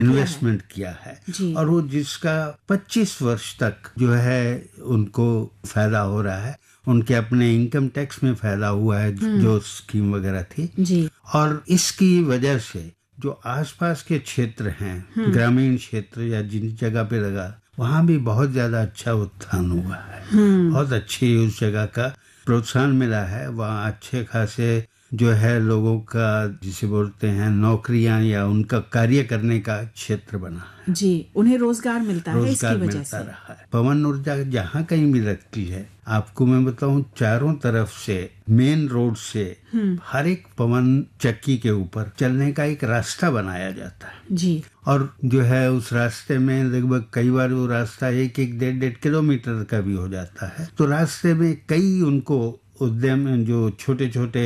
Investment किया है और वो जिसका 25 वर्ष तक जो है उनको फायदा हो रहा है, उनके अपने इनकम टैक्स में फायदा हुआ है जो स्कीम वगैरह थी जी। और इसकी वजह से जो आसपास के क्षेत्र हैं, ग्रामीण क्षेत्र या जिन जगह पे लगा वहाँ भी बहुत ज्यादा अच्छा उत्थान हुआ है, बहुत अच्छी उस जगह का प्रोत्साहन मिला है। वहाँ अच्छे खासे जो है लोगों का जिसे बोलते हैं नौकरियां या उनका कार्य करने का क्षेत्र बना है जी, उन्हें रोजगार मिलता है इसकी वजह से। रहा है। पवन ऊर्जा जहाँ कहीं भी लगती है, आपको मैं बताऊं चारों तरफ से मेन रोड से हर एक पवन चक्की के ऊपर चलने का एक रास्ता बनाया जाता है जी। और जो है उस रास्ते में लगभग कई बार वो रास्ता 1-1.5 किलोमीटर का भी हो जाता है। तो रास्ते में कई उनको उद्यम जो छोटे छोटे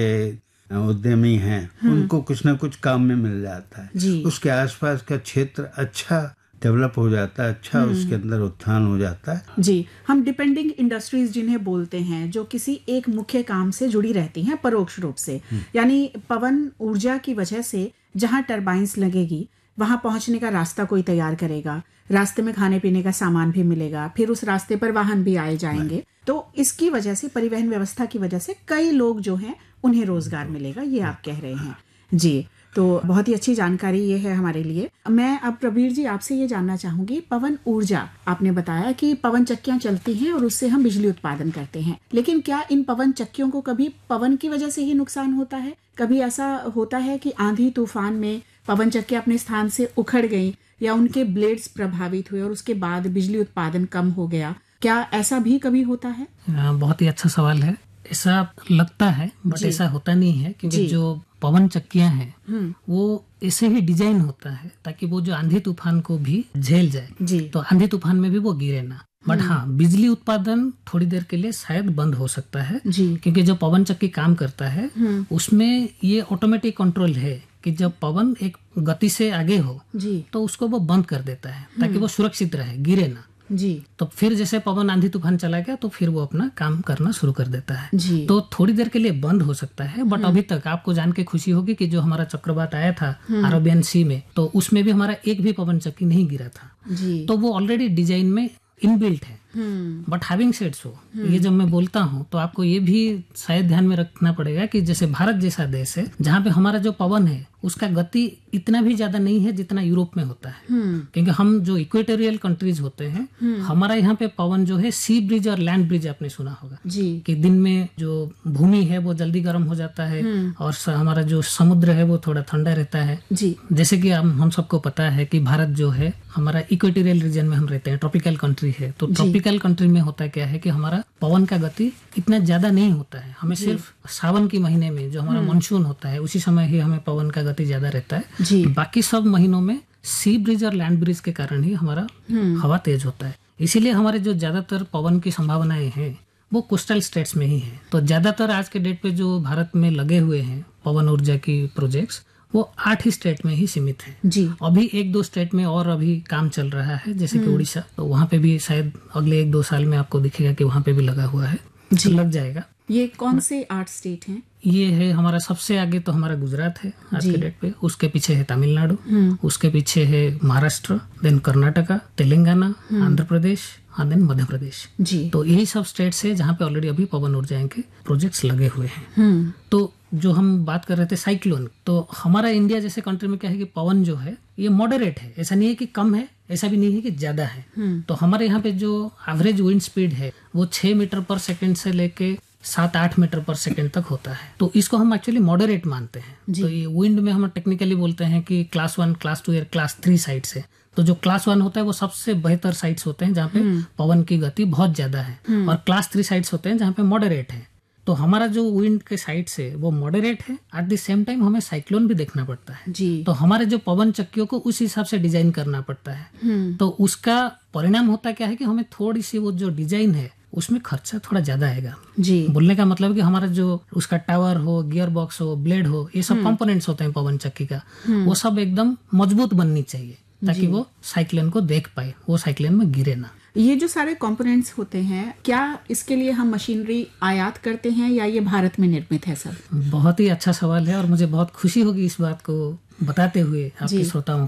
उद्यमी हैं उनको कुछ ना कुछ काम में मिल जाता है। उसके आसपास का क्षेत्र अच्छा डेवलप हो जाता है, अच्छा उसके अंदर उत्थान हो जाता है जी। हम डिपेंडिंग इंडस्ट्रीज जिन्हें बोलते हैं, जो किसी एक मुख्य काम से जुड़ी रहती हैं परोक्ष रूप से, यानी पवन ऊर्जा की वजह से जहां टरबाइंस लगेगी वहां पहुंचने का रास्ता कोई तैयार करेगा, रास्ते में खाने पीने का सामान भी मिलेगा, फिर उस रास्ते पर वाहन भी आए जाएंगे। तो इसकी वजह से, परिवहन व्यवस्था की वजह से कई लोग जो हैं उन्हें रोजगार मिलेगा, ये आप कह रहे हैं जी। तो बहुत ही अच्छी जानकारी ये है हमारे लिए। मैं अब प्रवीर जी आपसे ये जानना चाहूंगी, पवन ऊर्जा आपने बताया कि पवन चक्कियां चलती हैं और उससे हम बिजली उत्पादन करते हैं, लेकिन क्या इन पवन चक्कियों को कभी पवन की वजह से ही नुकसान होता है? कभी ऐसा होता है कि आंधी तूफान में पवन चक्कियां अपने स्थान से उखड़ गई या उनके ब्लेड्स प्रभावित हुए और उसके बाद बिजली उत्पादन कम हो गया, क्या ऐसा भी कभी होता है? बहुत ही अच्छा सवाल है। ऐसा लगता है बट ऐसा होता नहीं है, क्योंकि जो पवन चक्कियां हैं वो ऐसे ही डिजाइन होता है ताकि वो जो आंधी तूफान को भी झेल जाए, तो आंधी तूफान में भी वो गिरे ना। बट हाँ, बिजली उत्पादन थोड़ी देर के लिए शायद बंद हो सकता है, क्योंकि जो पवन चक्की काम करता है उसमें ये ऑटोमेटिक कंट्रोल है कि जब पवन एक गति से आगे हो तो उसको वो बंद कर देता है ताकि वो सुरक्षित रहे, गिरे ना जी। तो फिर जैसे पवन आंधी तूफान चला गया तो फिर वो अपना काम करना शुरू कर देता है जी। तो थोड़ी देर के लिए बंद हो सकता है, बट अभी तक आपको जान के खुशी होगी कि जो हमारा चक्रवात आया था अरेबियन सी में, तो उसमें भी हमारा एक भी पवन चक्की नहीं गिरा था जी। तो वो ऑलरेडी डिजाइन में इनबिल्ट है। बट हैविंग सेड सो, ये जब मैं बोलता हूँ तो आपको ये भी शायद ध्यान में रखना पड़ेगा कि जैसे भारत जैसा देश है जहाँ पे हमारा जो पवन है उसका गति इतना भी ज्यादा नहीं है जितना यूरोप में होता है, क्योंकि हम जो इक्वेटोरियल कंट्रीज होते हैं, हमारा यहाँ पे पवन जो है सी ब्रिज और लैंड ब्रिज आपने सुना होगा जी। कि दिन में जो भूमि है वो जल्दी गर्म हो जाता है और हमारा जो समुद्र है वो थोड़ा ठंडा रहता है जी। जैसे कि हम सबको पता है कि भारत जो है हमारा इक्वेटोरियल रीजन में हम रहते हैं, ट्रॉपिकल कंट्री है। तो ट्रॉपिकल कंट्री में होता क्या है कि हमारा पवन का गति इतना ज्यादा नहीं होता है, हमें सिर्फ सावन के महीने में जो हमारा मानसून होता है उसी समय ही हमें पवन का गति ज्यादा रहता है जी। बाकी सब महीनों में सी ब्रिज और लैंड ब्रिज के कारण ही हमारा हवा तेज होता है। इसीलिए हमारे जो ज्यादातर पवन की संभावनाएं हैं वो कोस्टल स्टेट्स में ही है। तो ज्यादातर आज के डेट पे जो भारत में लगे हुए हैं पवन ऊर्जा की प्रोजेक्ट्स वो 8 ही स्टेट में ही सीमित है जी। अभी 1-2 स्टेट में और अभी काम चल रहा है, जैसे कि उड़ीसा, तो वहाँ पे भी शायद अगले 1-2 साल में आपको दिखेगा कि वहाँ पे भी लगा हुआ है जी। लग जाएगा। ये कौन से 8 स्टेट हैं? ये है हमारा सबसे आगे तो हमारा गुजरात है आज के डेट पे, उसके पीछे है तमिलनाडु, उसके पीछे है महाराष्ट्र, देन कर्नाटका, तेलंगाना, आंध्र प्रदेश, देन मध्य प्रदेश जी। तो यही सब स्टेट्स है जहाँ पे ऑलरेडी अभी पवन ऊर्जा के प्रोजेक्ट्स लगे हुए हैं। तो जो हम बात कर रहे थे साइक्लोन, तो हमारा इंडिया जैसे कंट्री में क्या है कि पवन जो है ये मॉडरेट है, ऐसा नहीं है कि कम है, ऐसा भी नहीं है कि ज्यादा है। तो हमारे यहाँ पे जो एवरेज विंड स्पीड है वो 6 मीटर पर सेकेंड से लेके 7-8 मीटर पर सेकेंड तक होता है। तो इसको हम एक्चुअली मॉडरेट मानते हैं। तो ये विंड में हम टेक्निकली बोलते हैं कि क्लास 1, क्लास 2 या क्लास 3 साइट्स है। तो जो क्लास 1 होता है वो सबसे बेहतर साइट्स होते हैं जहाँ पे पवन की गति बहुत ज्यादा है, और क्लास 3 साइट्स होते हैं जहाँ पे मॉडरेट है। तो हमारा जो विंड के साइड्स है वो मॉडरेट है, एट द सेम टाइम हमें साइक्लोन भी देखना पड़ता है जी। तो हमारे जो पवन चक्कियों को उस हिसाब से डिजाइन करना पड़ता है। तो उसका परिणाम होता क्या है कि हमें थोड़ी सी वो जो डिजाइन है उसमें खर्चा थोड़ा ज्यादा आएगा जी। बोलने का मतलब कि हमारा जो उसका टावर हो, गियर बॉक्स हो, ब्लेड हो, ये सब कंपोनेंट्स होते हैं पवन चक्की का, वो सब एकदम मजबूत बननी चाहिए ताकि वो साइक्लोन को देख पाए, वो साइक्लोन में गिरे ना। ये जो सारे कंपोनेंट्स होते हैं, क्या इसके लिए हम मशीनरी आयात करते हैं या ये भारत में निर्मित है सर? बहुत ही अच्छा सवाल है और मुझे बहुत खुशी होगी इस बात को बताते हुए आपके श्रोताओं को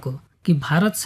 कि भारत